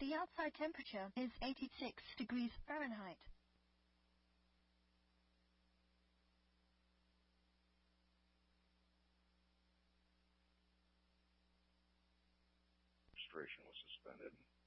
The outside temperature is 86 degrees Fahrenheit. Registration was suspended.